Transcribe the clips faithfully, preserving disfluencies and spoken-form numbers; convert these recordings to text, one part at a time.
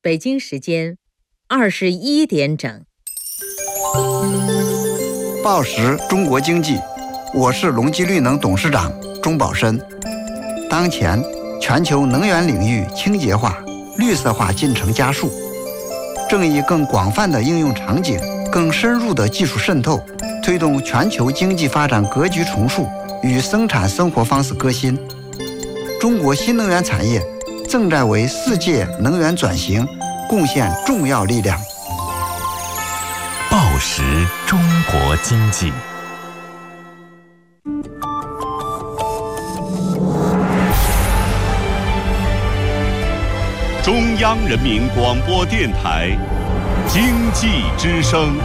北京时间二十一点整。 报时中国经济，我是隆基绿能董事长钟宝申。当前全球能源领域清洁化、绿色化进程加速，正以更广泛的应用场景、更深入的技术渗透，推动全球经济发展格局重塑与生产生活方式革新。中国新能源产业正在为世界能源转型贡献重要力量。 报时中国经济， 中央人民广播电台经济之声。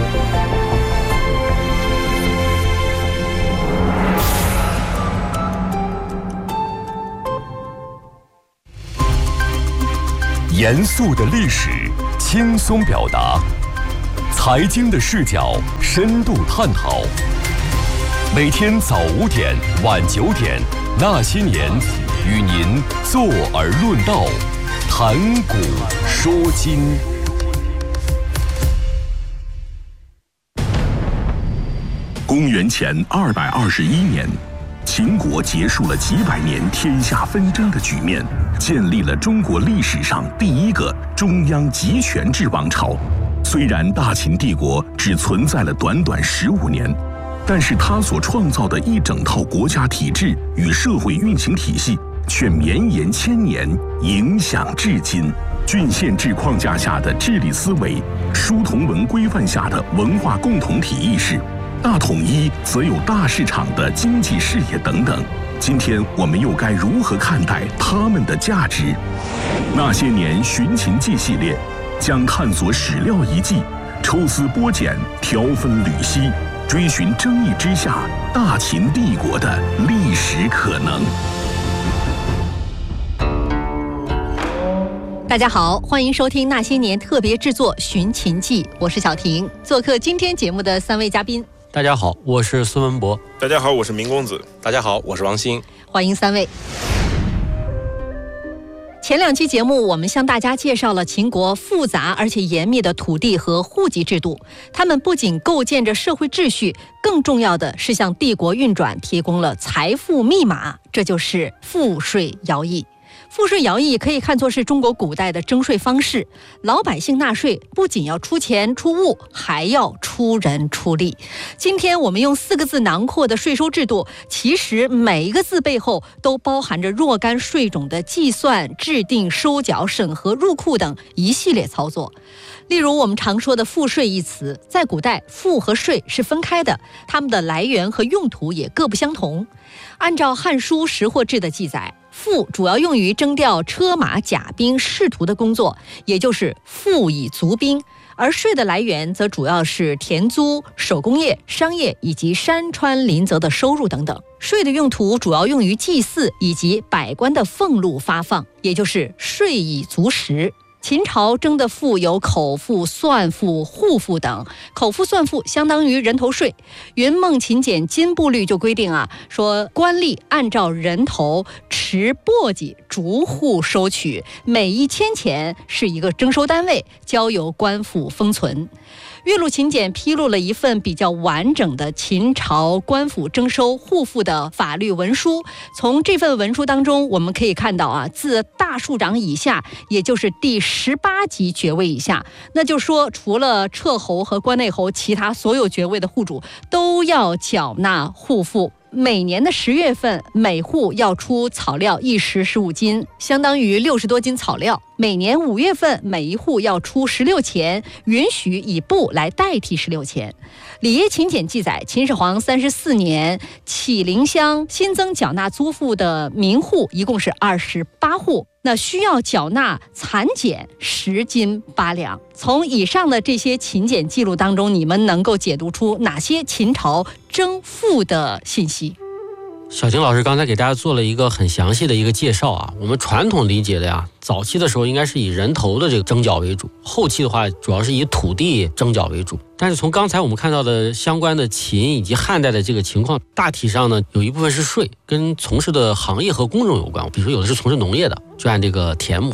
严肃的历史，轻松表达；财经的视角，深度探讨。每天早五点、晚九点，那些年，与您坐而论道，谈古说今。 公元前二百二十一年，秦国结束了几百年天下纷争的局面，建立了中国历史上第一个中央集权制王朝。虽然大秦帝国只存在了短短十五年，但是它所创造的一整套国家体制与社会运行体系却绵延千年，影响至今。郡县制框架下的治理思维，书同文规范下的文化共同体意识，大统一则有大市场的经济视野等等。今天我们又该如何看待他们的价值？那些年寻秦记系列将探索史料遗迹，抽丝剥茧，条分缕析，追寻争议之下大秦帝国的历史可能。 大家好，欢迎收听那些年特别制作《寻秦记》，我是小婷。做客今天节目的三位嘉宾， 大家好，我是孙文博。 大家好，我是明公子。 大家好，我是王鑫。 欢迎三位。前两期节目，我们向大家介绍了秦国复杂而且严密的土地和户籍制度，他们不仅构建着社会秩序，更重要的是向帝国运转提供了财富密码，这就是赋税徭役。赋税徭役可以看作是中国古代的征税方式，老百姓纳税不仅要出钱出物，还要出人出力。今天我们用四个字囊括的税收制度，其实每一个字背后都包含着若干税种的计算、制定、收缴、审核、入库等一系列操作。例如我们常说的赋税一词，在古代赋和税是分开的，它们的来源和用途也各不相同。按照《汉书·识货志》的记载，赋主要用于征调车马甲兵士卒的工作，也就是赋以足兵；而税的来源则主要是田租、手工业、商业以及山川林泽的收入等等。税的用途主要用于祭祀以及百官的俸禄发放，也就是税以足食。秦朝征的赋有口赋、算赋、户赋等。口赋、算赋相当于人头税。云梦秦简金部律就规定啊，说官吏按照人头持簸箕逐户收取，每一千钱是一个征收单位，交由官府封存。岳麓秦简披露了一份比较完整的秦朝官府征收户赋的法律文书。从这份文书当中，我们可以看到啊，自大庶长以下，也就是第十八级爵位以下，那就说除了彻侯和关内侯，其他所有爵位的户主都要缴纳户赋。每年的十月份，每户要出草料一石十五斤，相当于六十多斤草料。每年五月份，每一户要出十六钱，允许以布来代替十六钱。里耶秦简记载，秦始皇三十四年，启陵乡新增缴纳租赋的民户一共是二十八户，那需要缴纳蚕茧十斤八两。从以上的这些秦简记录当中，你们能够解读出哪些秦朝征赋的信息？ 小婷老师刚才给大家做了一个很详细的一个介绍啊。我们传统理解的呀，早期的时候应该是以人头的这个征缴为主，后期的话主要是以土地征缴为主。但是从刚才我们看到的相关的秦以及汉代的这个情况，大体上呢，有一部分是税，跟从事的行业和工种有关。比如说有的是从事农业的，就按这个田亩。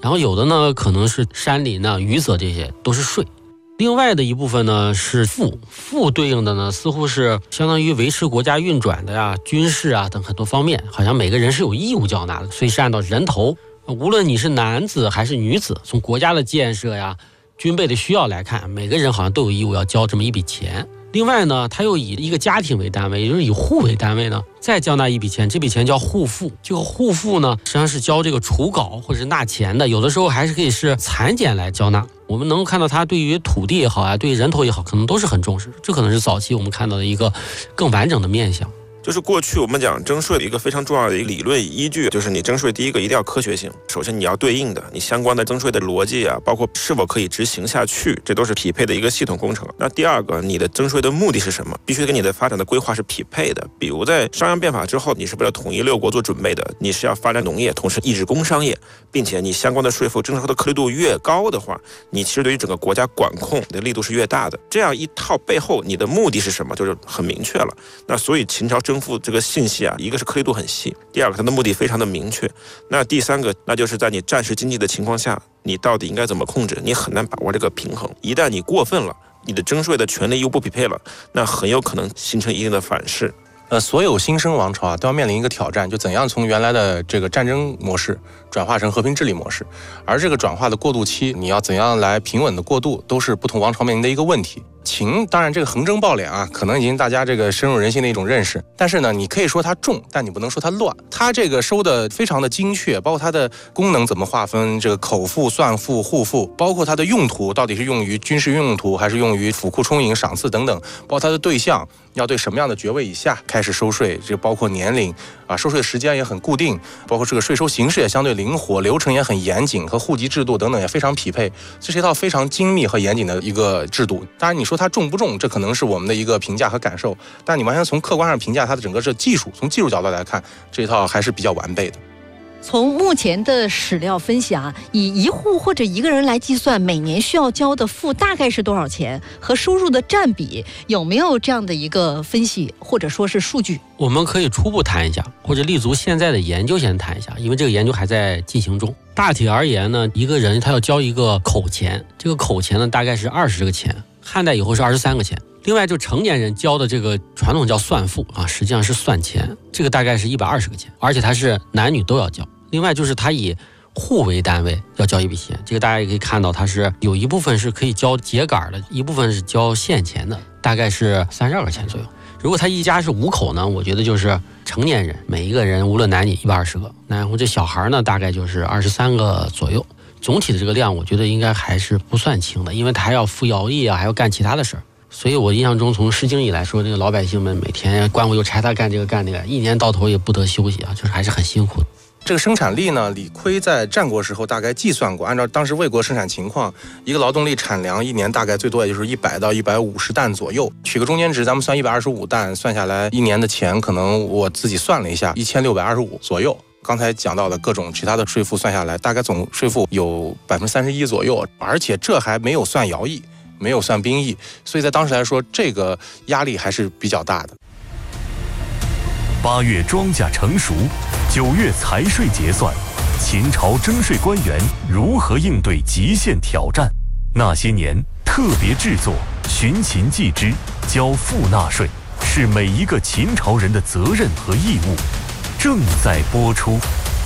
然后有的呢可能是山林呢、渔泽，这些都是税。另外的一部分呢是赋，赋对应的呢似乎是相当于维持国家运转的呀、军事啊等很多方面，好像每个人是有义务缴纳的，所以是按照人头，无论你是男子还是女子，从国家的建设呀、军备的需要来看，每个人好像都有义务要交这么一笔钱。另外呢，他又以一个家庭为单位，也就是以户为单位呢，再交纳一笔钱，这笔钱叫户赋。这个户赋呢，实际上是交这个除稿或者是纳钱的，有的时候还是可以是蚕减来交纳。我们能够看到他对于土地也好啊，对于人头也好，可能都是很重视。这可能是早期我们看到的一个更完整的面向。 就是过去我们讲征税的一个非常重要的一个理论依据，就是你征税第一个一定要科学性，首先你要对应的你相关的征税的逻辑啊，包括是否可以执行下去，这都是匹配的一个系统工程。那第二个，你的征税的目的是什么，必须跟你的发展的规划是匹配的。比如在商鞅变法之后，你是为了统一六国做准备的，你是要发展农业，同时抑制工商业，并且你相关的税负征收的颗粒度越高的话，你其实对于整个国家管控的力度是越大的。这样一套背后你的目的是什么，就是很明确了。那所以秦朝征赋这个信息啊，一个是颗粒度很细，第二个它的目的非常的明确，那第三个那就是在你战时经济的情况下，你到底应该怎么控制，你很难把握这个平衡。一旦你过分了，你的征税的权利又不匹配了，那很有可能形成一定的反噬。 呃，所有新生王朝啊，都要面临一个挑战，就怎样从原来的这个战争模式转化成和平治理模式。而这个转化的过渡期，你要怎样来平稳的过渡，都是不同王朝面临的一个问题。秦当然这个横征暴敛啊，可能已经大家这个深入人心的一种认识。但是呢，你可以说它重，但你不能说它乱。它这个收的非常的精确，包括它的功能怎么划分，这个口赋、算赋、户赋，包括它的用途到底是用于军事用途，还是用于府库充盈、赏赐等等，包括它的对象要对什么样的爵位以下开始收税，这包括年龄啊，收税时间也很固定，包括这个税收形式也相对灵活，流程也很严谨，和户籍制度等等也非常匹配。这是一套非常精密和严谨的一个制度。当然你说它重不重，这可能是我们的一个评价和感受，但你完全从客观上评价它的整个这技术，从技术角度来看，这一套还是比较完备的。 从目前的史料分析啊，以一户或者一个人来计算，每年需要交的赋大概是多少钱，和收入的占比有没有这样的一个分析或者说是数据？ 我们可以初步谈一下，或者立足现在的研究先谈一下，因为这个研究还在进行中。大体而言呢，一个人他要交一个口钱，这个口钱呢大概是二十个钱，汉代以后是二十三个钱。另外就成年人交的这个传统叫算赋啊，实际上是算钱，这个大概是一百二十个钱，而且它是男女都要交。另外就是它以户为单位要交一笔钱，这个大家也可以看到，它是有一部分是可以交秸秆的，一部分是交现钱的，大概是三十二个钱左右。如果他一家是五口呢，我觉得就是成年人每一个人无论男女一百二十个，然后这小孩呢大概就是二十三个左右。总体的这个量我觉得应该还是不算轻的，因为他还要服徭役啊，还要干其他的事儿。所以我印象中从诗经以来说，那个老百姓们每天官府又差他干这个干那个，一年到头也不得休息啊，就是还是很辛苦的。 这个生产力呢，李悝在战国时候大概计算过，按照当时魏国生产情况，一个劳动力产粮一年大概最多也就是一百到一百五十担左右，取个中间值，咱们算一百二十五担，算下来一年的钱可能我自己算了一下，一千六百二十五左右。刚才讲到的各种其他的税负算下来，大概总税负有百分之三十一左右，而且这还没有算徭役，没有算兵役，所以在当时来说，这个压力还是比较大的。 八月庄稼成熟，九月财税结算，秦朝征税官员如何应对极限挑战？那些年特别制作《寻秦记之交赋纳税》，是每一个秦朝人的责任和义务，正在播出。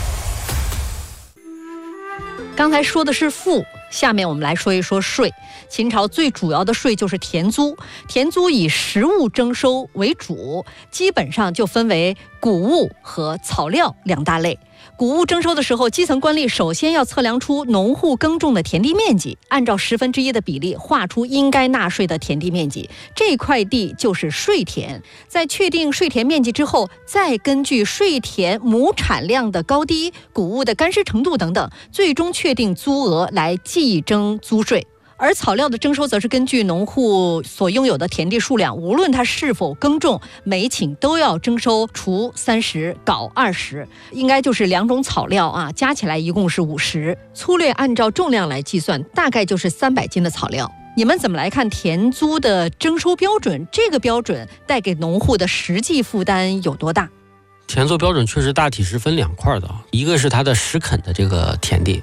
刚才说的是赋，下面我们来说一说税。秦朝最主要的税就是田租，田租以实物征收为主，基本上就分为谷物和草料两大类。谷物征收的时候，基层官吏首先要测量出农户耕种的田地面积，按照十分之一的比例划出应该纳税的田地面积，这块地就是税田。在确定税田面积之后，再根据税田亩产量的高低、谷物的干湿程度等等，最终确定租额来计征租税。而草料的征收则是根据农户所拥有的田地数量，无论他是否耕种，每顷都要征收锄三十，镐二十，应该就是两种草料啊，加起来一共是五十。粗略按照重量来计算，大概就是三百斤的草料。你们怎么来看田租的征收标准？这个标准带给农户的实际负担有多大？ 田租标准确实大体是分两块的，一个是它的实垦的这个田地。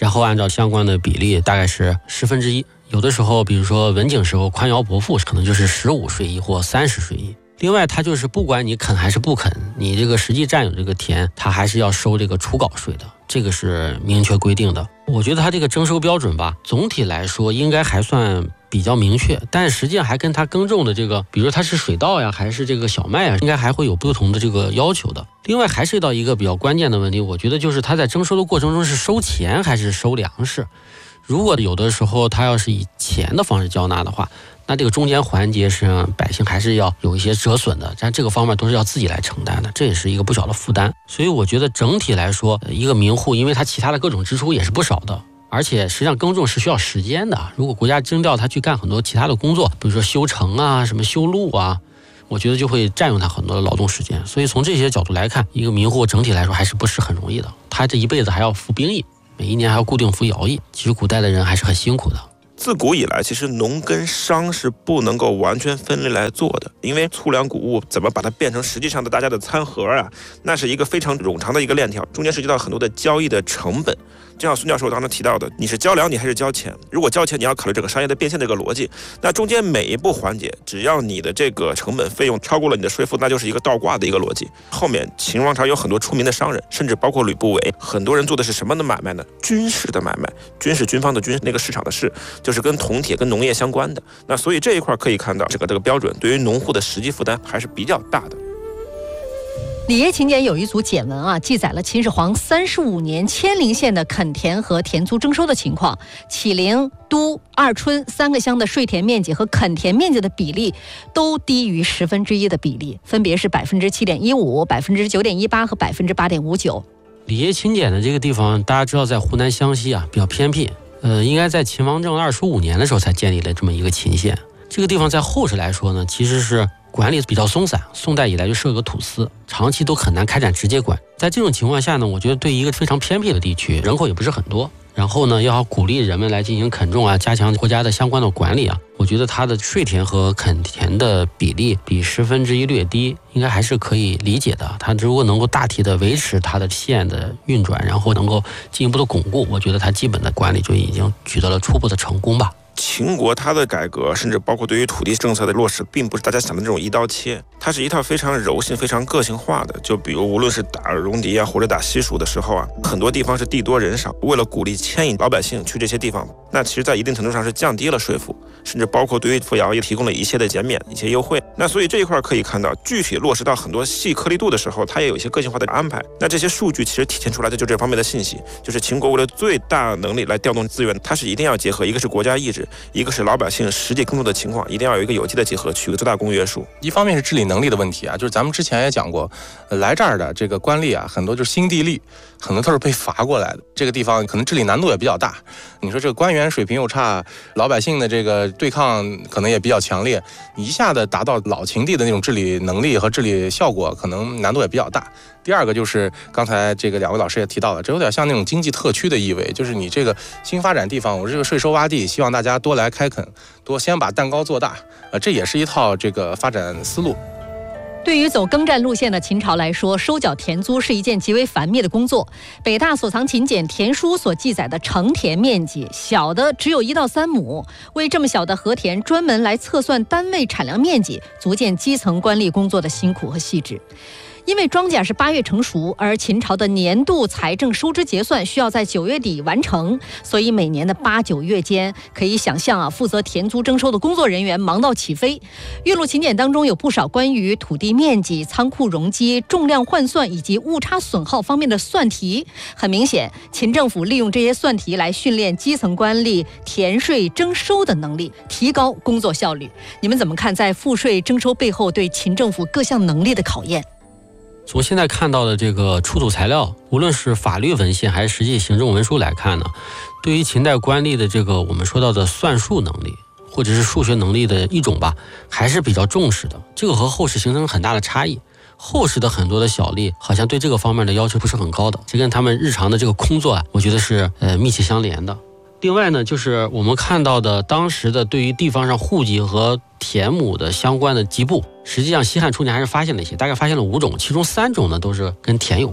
然后按照相关的比例大概是十分之一。有的时候比如说文景时候宽徭薄赋可能就是十五税一或三十税一。另外它就是不管你垦还是不垦，你这个实际占有这个田，它还是要收这个除稿税的，这个是明确规定的。我觉得它这个征收标准吧，总体来说应该还算比较明确，但实际上还跟它耕种的这个，比如它是水稻呀还是这个小麦啊，应该还会有不同的这个要求的。另外还涉及到一个比较关键的问题，我觉得就是它在征收的过程中是收钱还是收粮食。如果有的时候它要是以钱的方式交纳的话，那这个中间环节实际上百姓还是要有一些折损的，但这个方面都是要自己来承担的，这也是一个不小的负担。所以我觉得整体来说，一个民户因为它其他的各种支出也是不少的，而且实际上耕种是需要时间的，如果国家征调他去干很多其他的工作，比如说修城啊什么修路啊，我觉得就会占用他很多的劳动时间。所以从这些角度来看，一个民户整体来说还是不是很容易的，他这一辈子还要服兵役，每一年还要固定服徭役，其实古代的人还是很辛苦的。 自古以来，其实农跟商是不能够完全分离来做的，因为粗粮谷物怎么把它变成实际上的大家的餐盒啊，那是一个非常冗长的一个链条，中间涉及到很多的交易的成本。就像孙教授当时提到的，你是交粮你还是交钱？如果交钱，你要考虑这个商业的变现这个逻辑，那中间每一步环节，只要你的这个成本费用超过了你的税负，那就是一个倒挂的一个逻辑。后面秦王朝有很多出名的商人，甚至包括吕不韦，很多人做的是什么的买卖呢？军事的买卖，军是军方的军，那个市场的市，就是跟铜铁跟农业相关的。那所以这一块可以看到，这个这个标准对于农户的实际负担还是比较大的。 里耶秦简有一组简文啊，记载了秦始皇三十五年鄢陵县的垦田和田租征收的情况。启陵、都、二春三个乡的税田面积和垦田面积的比例都低于十分之一的比例，分别是百分之七点一五、百分之九点一八和百分之八点五九。 里耶秦简的这个地方，大家知道在湖南湘西啊，比较偏僻，呃，应该在秦王政二十五年的时候才建立了这么一个秦县。这个地方在后世来说呢，其实是管理比较松散，宋代以来就设个土司，长期都很难开展直接管。在这种情况下呢，我觉得对一个非常偏僻的地区，人口也不是很多，然后呢，要鼓励人们来进行垦种啊，加强国家的相关的管理啊，我觉得它的税田和垦田的比例比十分之一略低，应该还是可以理解的。它如果能够大体的维持它的县的运转，然后能够进一步的巩固，我觉得它基本的管理就已经取得了初步的成功吧。 秦国它的改革，甚至包括对于土地政策的落实，并不是大家想的这种一刀切，它是一套非常柔性、非常个性化的。就比如无论是打戎狄啊，或者打西蜀的时候啊，很多地方是地多人少，为了鼓励牵引老百姓去这些地方，那其实在一定程度上是降低了税负，甚至包括对于服徭役提供了一切的减免、一些优惠。那所以这一块可以看到，具体落实到很多细颗粒度的时候，它也有一些个性化的安排。那这些数据其实体现出来的就这方面的信息，就是秦国为了最大能力来调动资源，它是一定要结合，一个是国家意志，一个是老百姓实际耕作的情况，一定要有一个有机的结合，取个最大公约数。 一方面是治理能力的问题啊，就是咱们之前也讲过，呃、来这儿的这个官吏啊，很多就是新地利，很多都是被罚过来的。这个地方可能治理难度也比较大。你说这个官员水平又差，老百姓的这个对抗可能也比较强烈，你一下子达到老秦地的那种治理能力和治理效果，可能难度也比较大。第二个就是刚才这个两位老师也提到了，这有点像那种经济特区的意味，就是你这个新发展地方，我这个税收洼地，希望大家多来开垦，多先把蛋糕做大，呃，这也是一套这个发展思路。 对于走耕战路线的秦朝来说，收缴田租是一件极为繁密的工作。北大所藏秦简田书所记载的成田面积，小的只有一到三亩，为这么小的禾田专门来测算单位产量面积，足见基层官吏工作的辛苦和细致。因为庄稼是八月成熟，而秦朝的年度财政收支结算需要在九月底完成，所以每年的八九月间，可以想象啊，负责田租征收的工作人员忙到起飞。岳麓秦简当中有不少关于土地面积、仓库容积、重量换算以及误差损耗方面的算题。很明显，秦政府利用这些算题来训练基层官吏田税征收的能力，提高工作效率。你们怎么看在赋税征收背后对秦政府各项能力的考验？ 从现在看到的这个出土材料，无论是法律文献还是实际行政文书来看呢，对于秦代官吏的这个我们说到的算术能力或者是数学能力的一种吧，还是比较重视的。这个和后世形成很大的差异。后世的很多的小吏好像对这个方面的要求不是很高的，这跟他们日常的这个工作啊，我觉得是呃密切相连的。另外呢，就是我们看到的当时的对于地方上户籍和田亩的相关的籍簿，实际上西汉初年还是发现了一些，大概发现了五种，其中三种呢都是跟田有关的，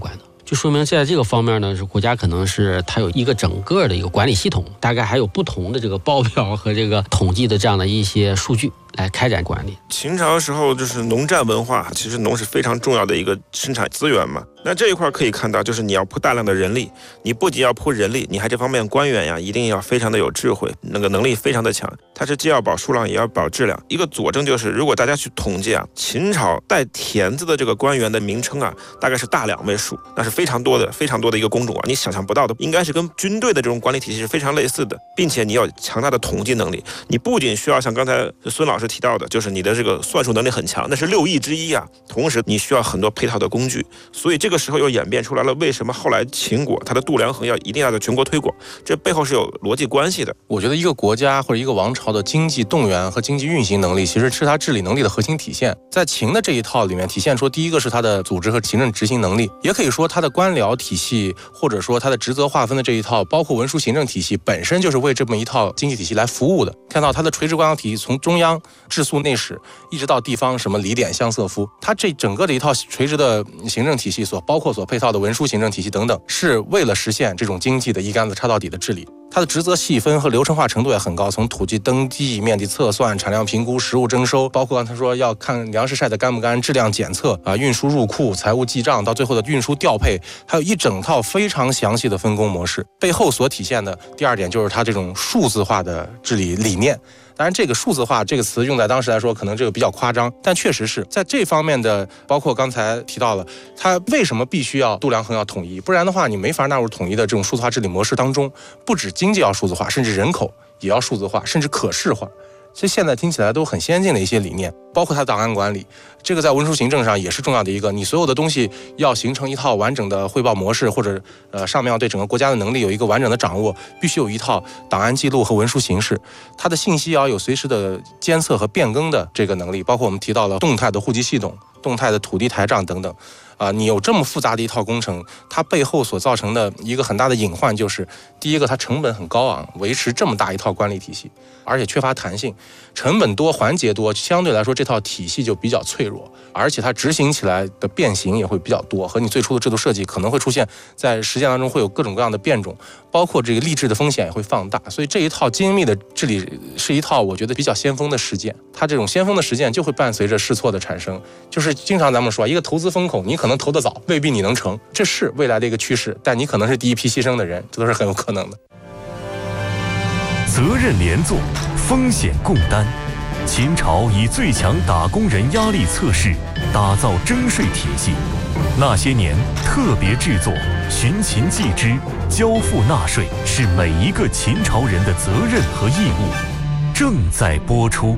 就说明在这个方面呢，是国家可能是它有一个整个的一个管理系统，大概还有不同的这个报表和这个统计的这样的一些数据来开展管理。 秦朝时候就是农战文化，其实农是非常重要的一个生产资源嘛。那这一块可以看到，就是你要铺大量的人力，你不仅要铺人力，你还这方面官员呀，一定要非常的有智慧，那个能力非常的强。它是既要保数量，也要保质量。一个佐证就是，如果大家去统计啊，秦朝带田字的这个官员的名称啊，大概是大两位数，那是非常多的、非常多的一个工种啊，你想象不到的，应该是跟军队的这种管理体系是非常类似的，并且你要有强大的统计能力。你不仅需要像刚才孙老师提到的，就是你的这个算术能力很强，那是六艺之一啊。同时，你需要很多配套的工具，所以这个时候又演变出来了，为什么后来秦国它的度量衡要一定要在全国推广？这背后是有逻辑关系的。 我觉得一个国家或者一个王朝的经济动员和经济运行能力，其实是它治理能力的核心体现。在秦的这一套里面，体现出第一个是它的组织和行政执行能力，也可以说它的官僚体系或者说它的职责划分的这一套，包括文书行政体系本身就是为这么一套经济体系来服务的。看到它的垂直官僚体系，从中央治粟内史一直到地方什么里典相瑟夫，它这整个的一套垂直的行政体系所包括所配套的文书行政体系等等，是为了实现这种经济的一竿子插到底的治理。它的职责细分和流程化程度也很高，从土地登记、面积测算、产量评估、实物征收，包括刚才说要看粮食晒得干不干、质量检测啊、运输入库、财务记账，到最后的运输调配，还有一整套非常详细的分工模式。背后所体现的第二点就是它这种数字化的治理理念。当然，这个数字化这个词用在当时来说，可能这个比较夸张，但确实是在这方面的，包括刚才提到了，它为什么必须要度量衡要统一？不然的话，你没法纳入统一的这种数字化治理模式当中。不止经济要数字化，甚至人口也要数字化，甚至可视化。其实现在听起来都很先进的一些理念，包括它档案管理，这个在文书行政上也是重要的一个。你所有的东西要形成一套完整的汇报模式，或者呃上面要对整个国家的能力有一个完整的掌握，必须有一套档案记录和文书形式。它的信息要有随时的监测和变更的这个能力，包括我们提到了动态的户籍系统、动态的土地台账等等。啊、呃，你有这么复杂的一套工程，它背后所造成的一个很大的隐患就是，第一个它成本很高昂，维持这么大一套管理体系，而且缺乏弹性，成本多、环节多，相对来说这套体系就比较脆弱，而且它执行起来的变形也会比较多，和你最初的制度设计可能会出现在实践当中会有各种各样的变种，包括这个吏治的风险也会放大，所以这一套精密的治理是一套我觉得比较先锋的实践，它这种先锋的实践就会伴随着试错的产生，就是经常咱们说一个投资风口，你可能投得早，未必你能成，这是未来的一个趋势，但你可能是第一批牺牲的人，这都是很有可能的。 责任连坐，风险共担。秦朝以最强打工人压力测试打造征税体系，那些年特别制作寻秦记之交付纳税是每一个秦朝人的责任和义务，正在播出。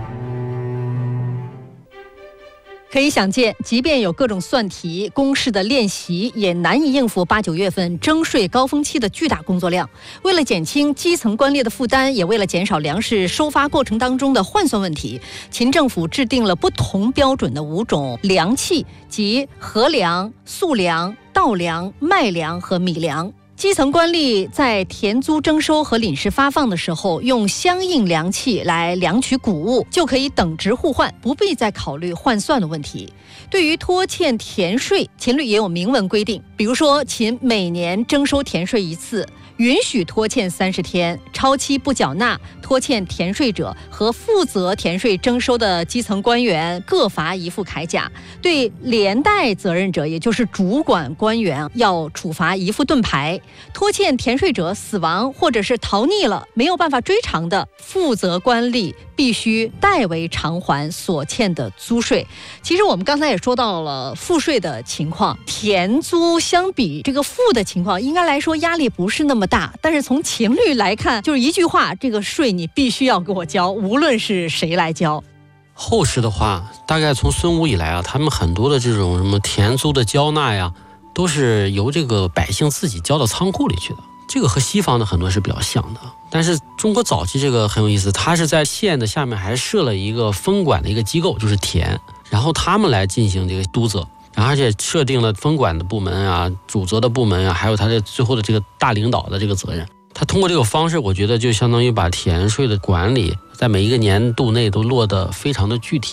可以想见，即便有各种算题、公式的练习，也难以应付八九月份征税高峰期的巨大工作量。为了减轻基层官吏的负担，也为了减少粮食收发过程当中的换算问题，秦政府制定了不同标准的五种粮器，即禾粮、粟粮、稻粮、麦粮和米粮。基层官吏在田租征收和领事发放的时候，用相应粮器来量取谷物，就可以等值互换，不必再考虑换算的问题。对于拖欠田税，秦律也有明文规定，比如说秦每年征收田税一次，允许拖欠三十天，超期不缴纳拖欠田税者和负责田税征收的基层官员各罚一副铠甲，对连带责任者，也就是主管官员要处罚一副盾牌。拖欠田税者死亡或者是逃匿了，没有办法追偿的，负责官吏必须代为偿还所欠的租税。其实我们刚才也说到了赋税的情况，田租相比这个赋的情况，应该来说压力不是那么大，但是从秦律来看，就是一句话，这个税你必须要给我交，无论是谁来交。 后世的话，大概从孙武以来啊，他们很多的这种什么田租的交纳呀，都是由这个百姓自己交到仓库里去的，这个和西方的很多是比较像的。但是中国早期这个很有意思，它是在县的下面还设了一个分管的一个机构，就是田，然后他们来进行这个督责，然后而且设定了分管的部门啊、主责的部门啊，还有他的最后的这个大领导的这个责任。他通过这个方式，我觉得就相当于把田税的管理在每一个年度内都落得非常的具体，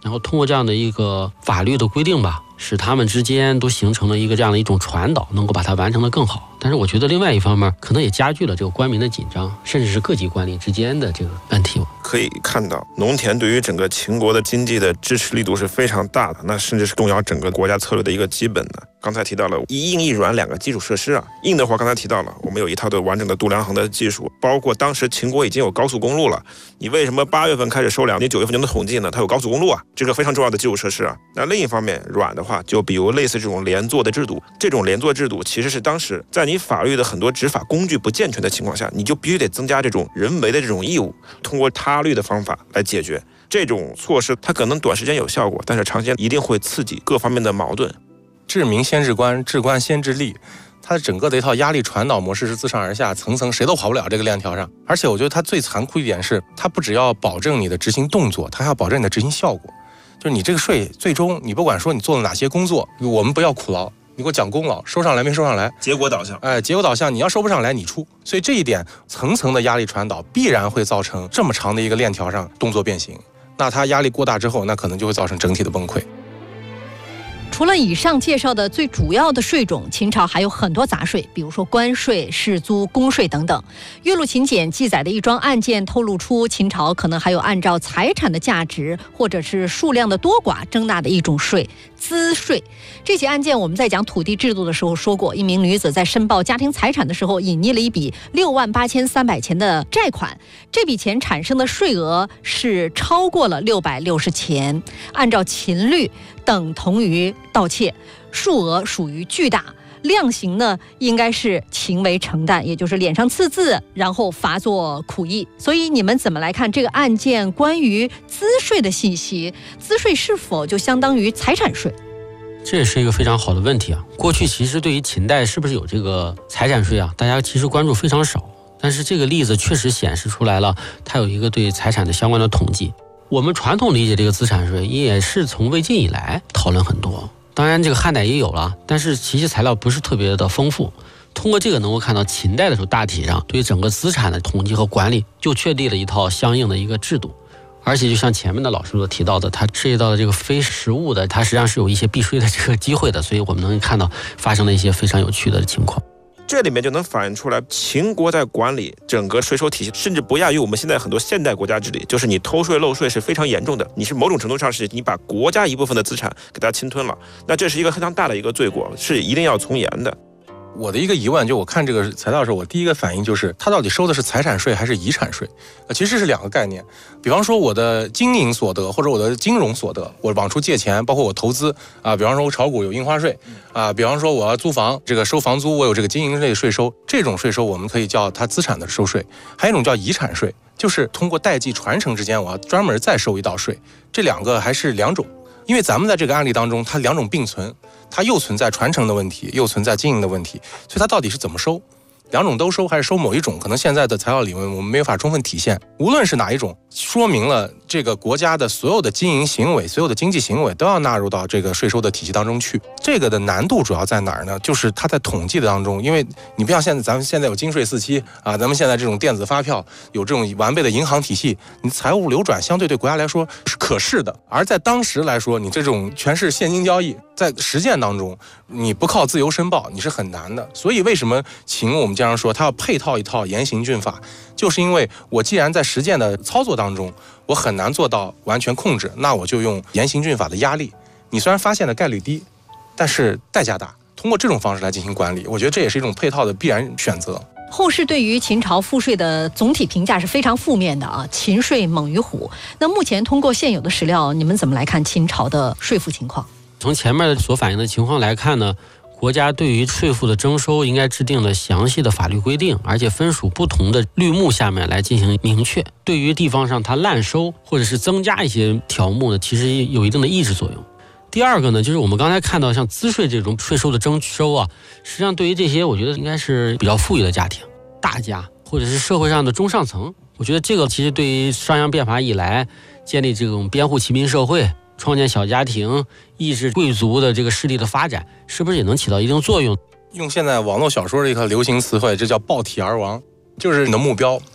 然后通过这样的一个法律的规定吧，使他们之间都形成了一个这样的一种传导，能够把它完成得更好。但是我觉得另外一方面可能也加剧了这个官民的紧张，甚至是各级官吏之间的这个问题。 可以看到农田对于整个秦国的经济的支持力度是非常大的，那甚至是动摇整个国家策略的一个基本的。刚才提到了一硬一软两个基础设施啊，硬的话刚才提到了我们有一套的完整的度量衡的技术，包括当时秦国已经有高速公路了，你为什么八月份开始收粮，你九月份就能统计呢？它有高速公路啊，这个非常重要的基础设施啊。那另一方面软的话，就比如类似这种连坐的制度，这种连坐制度其实是当时在你法律的很多执法工具不健全的情况下，你就必须得增加这种人为的这种义务，通过他律的方法来解决。这种措施它可能短时间有效果，但是长期一定会刺激各方面的矛盾。 治民先治官，治官先治吏，它整个的一套压力传导模式是自上而下，层层谁都跑不了这个链条上。而且我觉得它最残酷一点是，它不只要保证你的执行动作，它还要保证你的执行效果。就是你这个税最终你不管说你做了哪些工作，我们不要苦劳，你给我讲功劳，收上来没收上来， 结果导向， 哎，结果导向，你要收不上来你出。所以这一点层层的压力传导必然会造成这么长的一个链条上动作变形。那它压力过大之后，那可能就会造成整体的崩溃。 除了以上介绍的最主要的税种，秦朝还有很多杂税，比如说关税、士租、公税等等。岳麓秦简记载的一桩案件透露出，秦朝可能还有按照财产的价值或者是数量的多寡征纳的一种税——资税。这起案件我们在讲土地制度的时候说过，一名女子在申报家庭财产的时候，隐匿了一笔六万八千三百钱的债款，这笔钱产生的税额是超过了六百六十钱，按照秦律等同于盗窃，数额属于巨大，量刑呢应该是情为承担，也就是脸上刺字，然后罚作苦役。所以你们怎么来看这个案件关于资税的信息？资税是否就相当于财产税？ 这也是一个非常好的问题啊。过去其实对于秦代是不是有这个财产税啊，大家其实关注非常少，但是这个例子确实显示出来了，它有一个对财产的相关的统计。我们传统理解这个资产税也是从魏晋以来讨论很多，当然这个汉代也有了，但是其实材料不是特别的丰富。通过这个能够看到秦代的时候，大体上对于整个资产的统计和管理就确立了一套相应的一个制度。而且就像前面的老师所提到的，它涉及到的这个非实物的，它实际上是有一些避税的这个机会的，所以我们能看到发生了一些非常有趣的情况。 这里面就能反映出来，秦国在管理整个税收体系，甚至不亚于我们现在很多现代国家治理，就是你偷税漏税是非常严重的，你是某种程度上是你把国家一部分的资产给它侵吞了，那这是一个非常大的一个罪过，是一定要从严的。 我的一个疑问，就我看这个材料的时候，我第一个反应就是它到底收的是财产税还是遗产税？呃，其实是两个概念。比方说我的经营所得或者我的金融所得，我往出借钱，包括我投资啊，比方说我炒股有印花税啊，比方说我要租房，这个收房租我有这个经营类税收，这种税收我们可以叫它资产的收税。还有一种叫遗产税，就是通过代际传承之间，我要专门再收一道税。这两个还是两种。因为咱们在这个案例当中，它两种并存，它又存在传承的问题，又存在经营的问题，所以它到底是怎么收？两种都收还是收某一种？可能现在的材料里面我们没有法充分体现。无论是哪一种，说明了这个国家的所有的经营行为、所有的经济行为都要纳入到这个税收的体系当中去。这个的难度主要在哪儿呢？就是它在统计的当中，因为你不像现在咱们现在有京税四期啊，咱们现在这种电子发票，有这种完备的银行体系，你财务流转相对对国家来说是可视的。而在当时来说，你这种全是现金交易，在实践当中，你不靠自由申报，你是很难的。所以为什么秦我们经常说它要配套一套严刑峻法，就是因为我既然在实践的操作当中，我很难做到完全控制，那我就用严刑峻法的压力。你虽然发现的概率低，但是代价大。通过这种方式来进行管理，我觉得这也是一种配套的必然选择。 后世对于秦朝赋税的总体评价是非常负面的啊，秦税猛于虎。那目前通过现有的史料，你们怎么来看秦朝的税赋情况？ 从前面所反映的情况来看呢，国家对于税赋的征收应该制定了详细的法律规定，而且分属不同的律目下面来进行明确。对于地方上它滥收或者是增加一些条目呢，其实有一定的抑制作用。第二个呢，就是我们刚才看到像资税这种税收的征收啊，实际上对于这些我觉得应该是比较富裕的家庭、大家或者是社会上的中上层，我觉得这个其实对于商鞅变法以来建立这种边户齐民社会、创建小家庭、抑制贵族的这个势力的发展，是不是也能起到一定作用？ 用现在网络小说的一个流行词汇，这叫暴体而亡。就是你的目标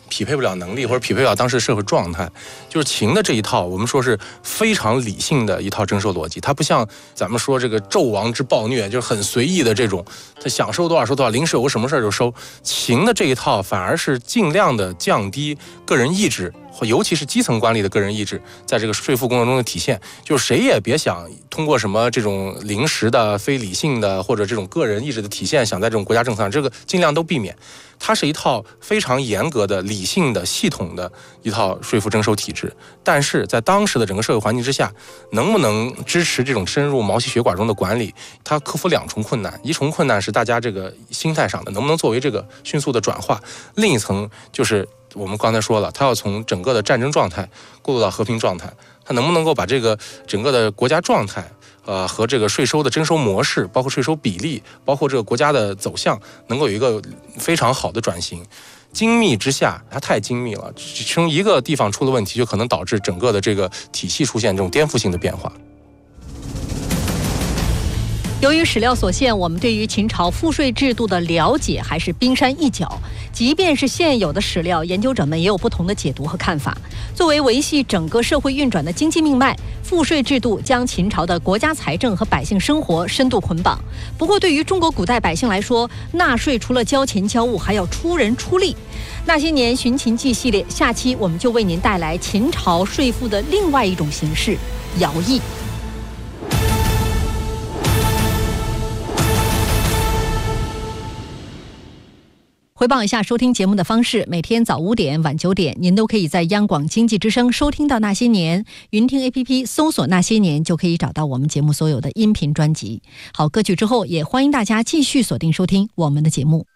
匹配不了能力，或者匹配不了当时的社会状态。就是秦的这一套，我们说是非常理性的一套征收逻辑，它不像咱们说这个纣王之暴虐，就是很随意的这种，他想收多少收多少，临时有个什么事儿就收。秦的这一套反而是尽量的降低个人意志，尤其是基层官吏的个人意志在这个税负工作中的体现，就是谁也别想通过什么这种临时的、非理性的或者这种个人意志的体现，想在这种国家政策上，这个尽量都避免。它是一套非常严格的、理性的、系统的一套税负征收体制，但是在当时的整个社会环境之下，能不能支持这种深入毛细血管中的管理，它克服两重困难。一重困难是大家这个心态上的，能不能作为这个迅速的转化；另一层就是我们刚才说了，它要从整个的战争状态过渡到和平状态，它能不能够把这个整个的国家状态呃，和这个税收的征收模式，包括税收比例，包括这个国家的走向，能够有一个非常好的转型。精密之下，它太精密了，其中一个地方出了问题，就可能导致整个的这个体系出现这种颠覆性的变化。 由于史料所限，我们对于秦朝赋税制度的了解还是冰山一角。即便是现有的史料，研究者们也有不同的解读和看法。作为维系整个社会运转的经济命脉，赋税制度将秦朝的国家财政和百姓生活深度捆绑。不过，对于中国古代百姓来说，纳税除了交钱交物，还要出人出力。那些年寻秦记系列，下期我们就为您带来秦朝税赋的另外一种形式——徭役。回报一下收听节目的方式，每天早五点晚九点您都可以在央广经济之声收听到那些年，云听 A P P 搜索那些年就可以找到我们节目所有的音频专辑。好，歌曲之后也欢迎大家继续锁定收听我们的节目。